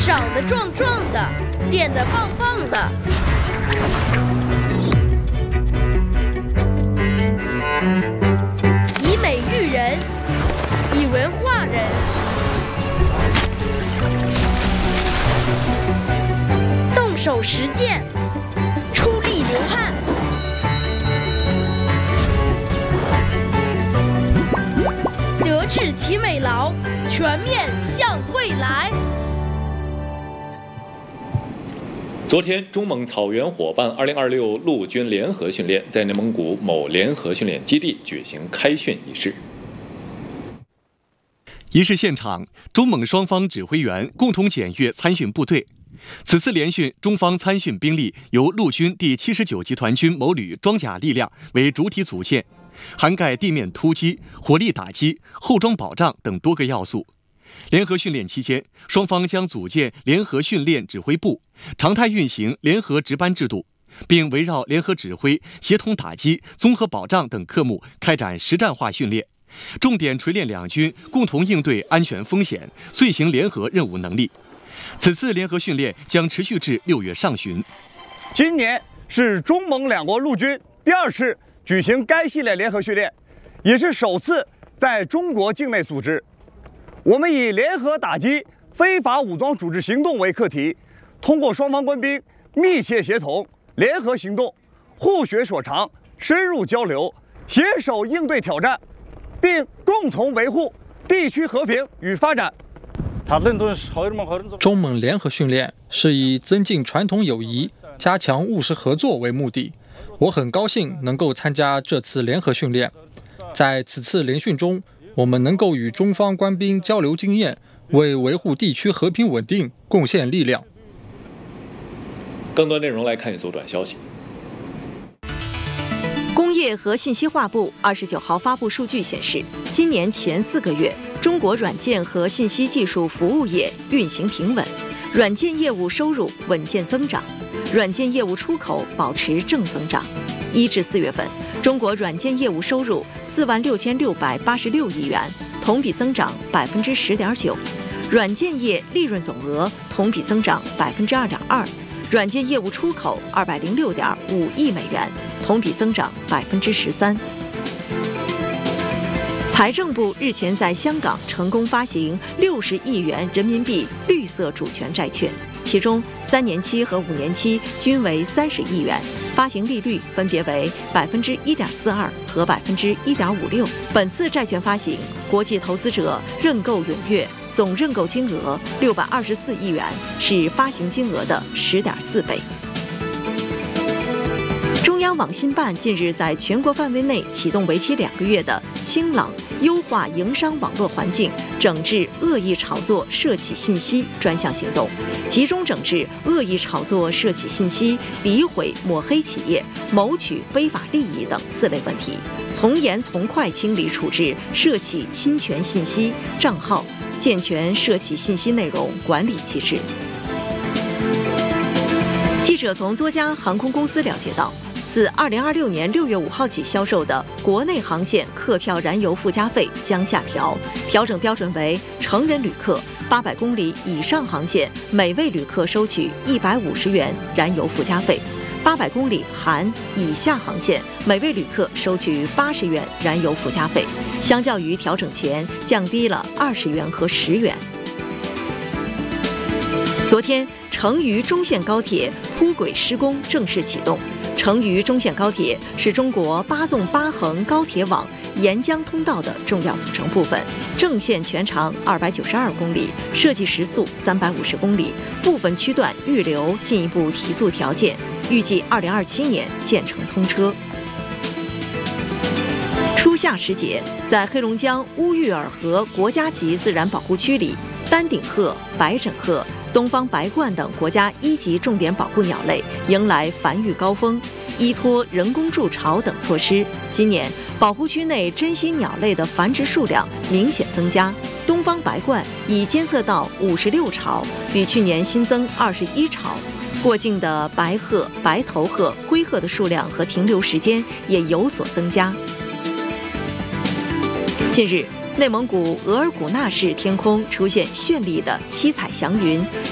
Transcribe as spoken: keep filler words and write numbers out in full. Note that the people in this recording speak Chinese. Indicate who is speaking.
Speaker 1: 长得壮壮的，练得棒棒的。以美育人，以文化人。动手实践，出力流汗。德智体美劳，全面向未来。
Speaker 2: 昨天，中蒙草原伙伴二零二六陆军联合训练在内蒙古某联合训练基地举行开训仪式。
Speaker 3: 仪式现场，中蒙双方指挥员共同检阅参训部队。此次联训，中方参训兵力由陆军第七十九集团军某旅装甲力量为主体组建，涵盖地面突击、火力打击、后装保障等多个要素。联合训练期间，双方将组建联合训练指挥部，常态运行联合值班制度，并围绕联合指挥、协同打击、综合保障等科目开展实战化训练，重点锤炼两军共同应对安全风险、遂行联合任务能力。此次联合训练将持续至六月上旬。
Speaker 4: 今年是中蒙两国陆军第二次举行该系列联合训练，也是首次在中国境内组织。我们以联合打击非法武装组织行动为课题，通过双方官兵密切协同、联合行动、互学所长、深入交流，携手应对挑战，并共同维护地区和平与发展。
Speaker 5: 中蒙联合训练是以增进传统友谊、加强务实合作为目的。我很高兴能够参加这次联合训练。在此次联训中，我们能够与中方官兵交流经验，为维护地区和平稳定贡献力量。
Speaker 2: 更多内容来看一组短消息。
Speaker 6: 工业和信息化部二十九号发布数据显示，今年前四个月，中国软件和信息技术服务业运行平稳，软件业务收入稳健增长，软件业务出口保持正增长。一至四月份，中国软件业务收入四万六千六百八十六亿元，同比增长百分之十点九；软件业利润总额同比增长百分之二点二，软件业务出口二百零六点五亿美元，同比增长百分之十三。财政部日前在香港成功发行六十亿元人民币绿色主权债券，其中三年期和五年期均为三十亿元，发行利率分别为百分之一点四二和百分之一点五六。本次债券发行，国际投资者认购踊跃，总认购金额六百二十四亿元，是发行金额的十点四倍。中央网信办近日在全国范围内启动为期两个月的清朗优化营商网络环境，整治恶意炒作涉企信息专项行动，集中整治恶意炒作涉企信息、诋毁抹黑企业、谋取非法利益等四类问题，从严从快清理处置涉企侵权信息账号，健全涉企信息内容管理机制。记者从多家航空公司了解到，自二零二六年六月五号起销售的国内航线客票燃油附加费将下调，调整标准为成人旅客八百公里以上航线每位旅客收取一百五十元燃油附加费，八百公里含以下航线每位旅客收取八十元燃油附加费，相较于调整前降低了二十元和十元。昨天，成渝中线高铁铺轨施工正式启动。成渝中线高铁是中国八纵八横高铁网沿江通道的重要组成部分，正线全长二百九十二公里，设计时速三百五十公里，部分区段预留进一步提速条件，预计二零二七年建成通车。初夏时节，在黑龙江乌玉尔河国家级自然保护区里，丹顶鹤、白枕鹤、东方白鹳等国家一级重点保护鸟类迎来繁育高峰。依托人工筑巢等措施，今年保护区内珍稀鸟类的繁殖数量明显增加。东方白鹳已监测到五十六巢，比去年新增二十一巢。过境的白鹤、白头鹤、灰鹤的数量和停留时间也有所增加。近日，内蒙古额尔古纳市天空出现绚丽的七彩祥云，